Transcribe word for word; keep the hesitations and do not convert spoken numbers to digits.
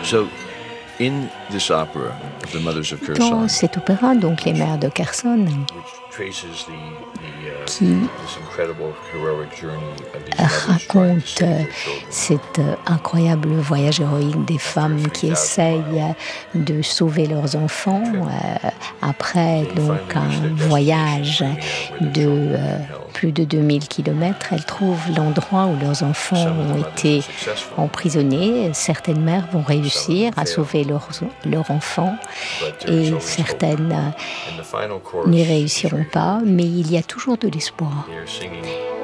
So, in this opera, The Mothers of Dans Kherson, cet opéra, donc Les Mères de Kherson, traces the, the, uh, qui this incredible heroic journey of these mothers trying to raconte save euh, their children. cet euh, incroyable voyage héroïque des femmes qui essayent euh, de sauver leurs enfants euh, après donc un voyage de euh, plus de deux mille kilomètres. Elles trouvent l'endroit où leurs enfants ont été emprisonnés. Certaines mères vont réussir à sauver leurs, leurs enfants et certaines euh, n'y réussiront pas, mais il y a toujours de l'espoir. They are singing